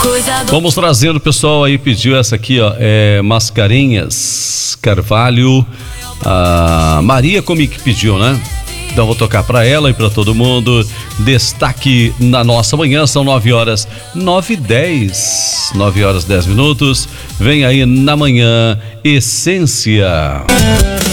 Vamos trazendo, o pessoal aí pediu essa aqui, ó, Mascarenhas Carvalho, a Maria Comic pediu, né? Então vou tocar pra ela e pra todo mundo. Destaque na nossa manhã, são 9h10. 9h10. Vem aí na manhã, Essência.